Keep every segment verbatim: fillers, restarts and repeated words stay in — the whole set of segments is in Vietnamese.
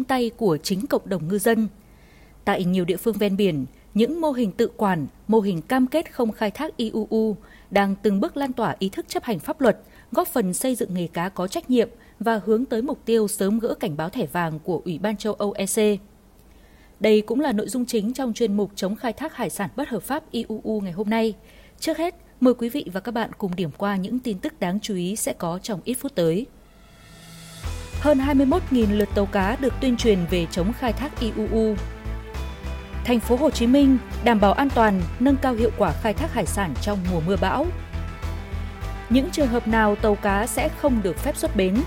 tay của chính cộng đồng ngư dân. Tại nhiều địa phương ven biển, những mô hình tự quản, mô hình cam kết không khai thác i u u đang từng bước lan tỏa ý thức chấp hành pháp luật, góp phần xây dựng nghề cá có trách nhiệm và hướng tới mục tiêu sớm gỡ cảnh báo thẻ vàng của Ủy ban châu Âu e xê. Đây cũng là nội dung chính trong chuyên mục chống khai thác hải sản bất hợp pháp i u u ngày hôm nay. Trước hết, mời quý vị và các bạn cùng điểm qua những tin tức đáng chú ý sẽ có trong ít phút tới. Hơn hai mươi mốt nghìn lượt tàu cá được tuyên truyền về chống khai thác i u u. Thành phố Hồ Chí Minh đảm bảo an toàn, nâng cao hiệu quả khai thác hải sản trong mùa mưa bão. Những trường hợp nào tàu cá sẽ không được phép xuất bến?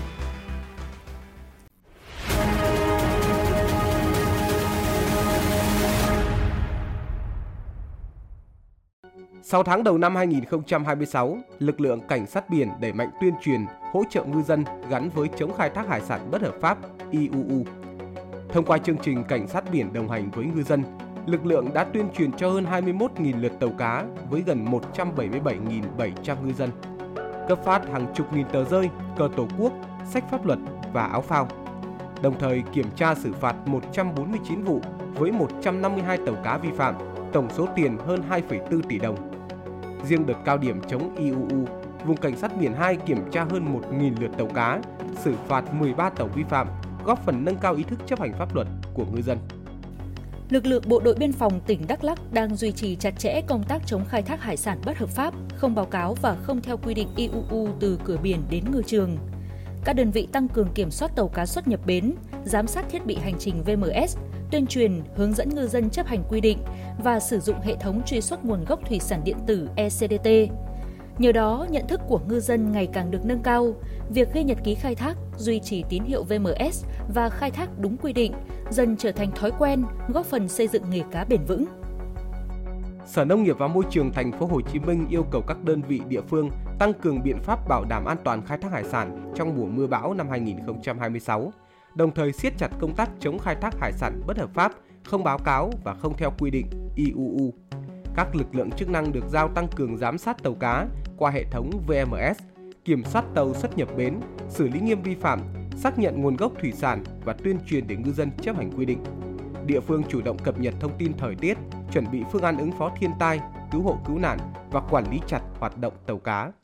Sau tháng đầu năm hai nghìn không trăm hai mươi sáu, lực lượng cảnh sát biển đẩy mạnh tuyên truyền, hỗ trợ ngư dân gắn với chống khai thác hải sản bất hợp pháp i u u. Thông qua chương trình cảnh sát biển đồng hành với ngư dân, lực lượng đã tuyên truyền cho hơn hai mươi mốt nghìn lượt tàu cá với gần một trăm bảy mươi bảy nghìn bảy trăm ngư dân, cấp phát hàng chục nghìn tờ rơi, cờ tổ quốc, sách pháp luật và áo phao. Đồng thời kiểm tra xử phạt một trăm bốn mươi chín vụ với một trăm năm mươi hai tàu cá vi phạm, tổng số tiền hơn hai phẩy bốn tỷ đồng. Riêng đợt cao điểm chống i u u, vùng cảnh sát biển hai kiểm tra hơn một nghìn lượt tàu cá, xử phạt mười ba tàu vi phạm, góp phần nâng cao ý thức chấp hành pháp luật của ngư dân. Lực lượng Bộ đội Biên phòng tỉnh Đắk Lắk đang duy trì chặt chẽ công tác chống khai thác hải sản bất hợp pháp, không báo cáo và không theo quy định i u u từ cửa biển đến ngư trường. Các đơn vị tăng cường kiểm soát tàu cá xuất nhập bến, giám sát thiết bị hành trình vê em ét, tuyên truyền, hướng dẫn ngư dân chấp hành quy định và sử dụng hệ thống truy xuất nguồn gốc thủy sản điện tử e xê đê tê. Nhờ đó, nhận thức của ngư dân ngày càng được nâng cao, việc ghi nhật ký khai thác, duy trì tín hiệu vê em ét và khai thác đúng quy định dần trở thành thói quen, góp phần xây dựng nghề cá bền vững. Sở Nông nghiệp và Môi trường Thành phố Hồ Chí Minh yêu cầu các đơn vị địa phương tăng cường biện pháp bảo đảm an toàn khai thác hải sản trong mùa mưa bão năm hai nghìn không trăm hai mươi sáu, đồng thời siết chặt công tác chống khai thác hải sản bất hợp pháp, không báo cáo và không theo quy định i u u. Các lực lượng chức năng được giao tăng cường giám sát tàu cá qua hệ thống vê em ét, kiểm soát tàu xuất nhập bến, xử lý nghiêm vi phạm, xác nhận nguồn gốc thủy sản và tuyên truyền để ngư dân chấp hành quy định. Địa phương chủ động cập nhật thông tin thời tiết, chuẩn bị phương án ứng phó thiên tai, cứu hộ cứu nạn và quản lý chặt hoạt động tàu cá.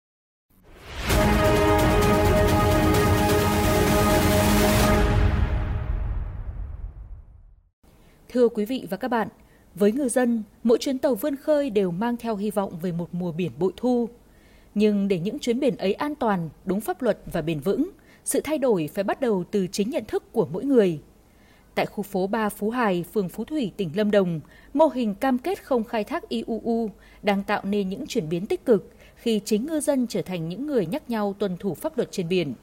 Thưa quý vị và các bạn, với ngư dân, mỗi chuyến tàu vươn khơi đều mang theo hy vọng về một mùa biển bội thu. Nhưng để những chuyến biển ấy an toàn, đúng pháp luật và bền vững, sự thay đổi phải bắt đầu từ chính nhận thức của mỗi người. Tại khu phố ba Phú Hải, phường Phú Thủy, tỉnh Lâm Đồng, mô hình cam kết không khai thác i u u đang tạo nên những chuyển biến tích cực khi chính ngư dân trở thành những người nhắc nhau tuân thủ pháp luật trên biển.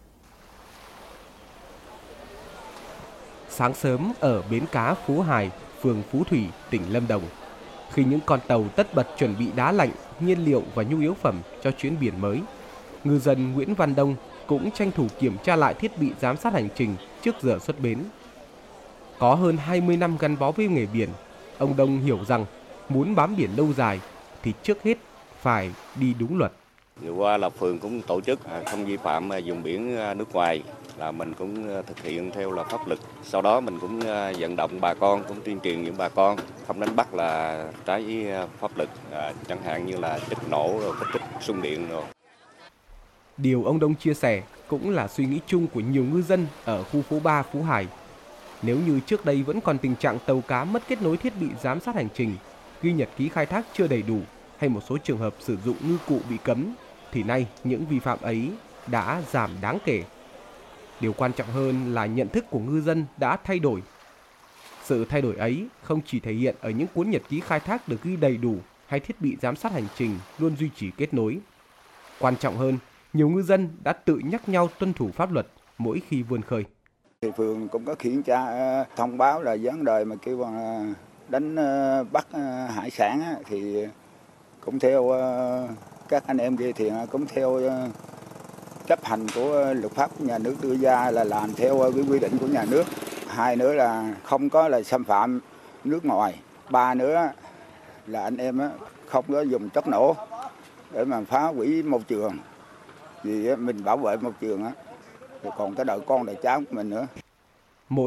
Sáng sớm ở bến cá Phú Hải, phường Phú Thủy, tỉnh Lâm Đồng, khi những con tàu tất bật chuẩn bị đá lạnh, nhiên liệu và nhu yếu phẩm cho chuyến biển mới, ngư dân Nguyễn Văn Đông cũng tranh thủ kiểm tra lại thiết bị giám sát hành trình trước giờ xuất bến. Có hơn hai mươi năm gắn bó với nghề biển, ông Đông hiểu rằng muốn bám biển lâu dài thì trước hết phải đi đúng luật. Vừa qua là phường cũng tổ chức không vi phạm vùng biển nước ngoài, là mình cũng thực hiện theo là pháp luật. Sau đó mình cũng vận động bà con, cũng tuyên truyền những bà con không đánh bắt là trái với pháp luật, chẳng hạn như là chất nổ rồi kích thích xung điện rồi. Điều ông Đông chia sẻ cũng là suy nghĩ chung của nhiều ngư dân ở khu phố ba Phú Hải. Nếu như trước đây vẫn còn tình trạng tàu cá mất kết nối thiết bị giám sát hành trình, ghi nhật ký khai thác chưa đầy đủ hay một số trường hợp sử dụng ngư cụ bị cấm, thì nay những vi phạm ấy đã giảm đáng kể. Điều quan trọng hơn là nhận thức của ngư dân đã thay đổi. Sự thay đổi ấy không chỉ thể hiện ở những cuốn nhật ký khai thác được ghi đầy đủ hay thiết bị giám sát hành trình luôn duy trì kết nối. Quan trọng hơn, nhiều ngư dân đã tự nhắc nhau tuân thủ pháp luật mỗi khi vươn khơi. Thì phường cũng có kiểm tra thông báo là vấn đề mà kêu bằng đánh bắt hải sản thì cũng theo các anh em kia thì cũng theo chấp hành của luật pháp của nhà nước đưa ra, là làm theo cái quy định của nhà nước. Hai nữa là không có là xâm phạm nước ngoài. Ba nữa là anh em không có dùng chất nổ để mà phá hủy môi trường. Vì mình bảo vệ môi trường á, thì còn cái đời con đời cháu của mình nữa.